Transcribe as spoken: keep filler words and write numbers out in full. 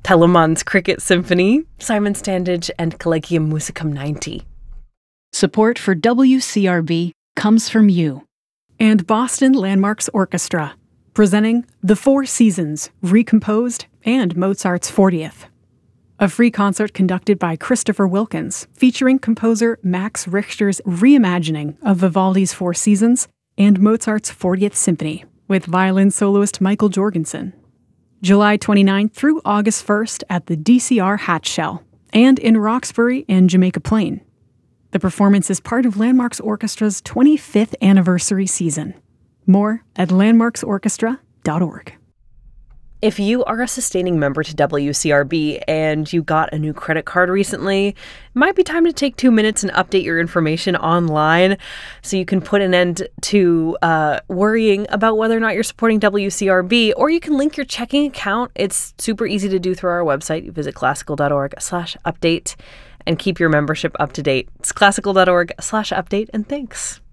Telemann's Cricket Symphony, Simon Standage and Collegium Musicum ninety. Support for W C R B comes from you. And Boston Landmarks Orchestra, presenting The Four Seasons, Recomposed, and Mozart's fortieth. A free concert conducted by Christopher Wilkins, featuring composer Max Richter's reimagining of Vivaldi's Four Seasons and Mozart's fortieth Symphony, with violin soloist Michael Jorgensen. July twenty-ninth through August first at the D C R Hatch Shell, and in Roxbury and Jamaica Plain. The performance is part of Landmarks Orchestra's twenty-fifth anniversary season. More at landmarks orchestra dot org. If you are a sustaining member to W C R B and you got a new credit card recently, it might be time to take two minutes and update your information online so you can put an end to uh, worrying about whether or not you're supporting W C R B, or you can link your checking account. It's super easy to do through our website. You visit classical dot org slash update and keep your membership up to date. It's classical dot org slash update, and thanks.